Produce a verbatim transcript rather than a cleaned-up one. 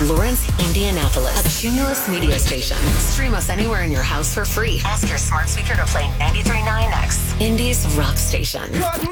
Lawrence, Indianapolis, a Cumulus media station. Stream us anywhere in your house for free. Ask your smart speaker to play ninety-three point nine X, Indy's rock station. Good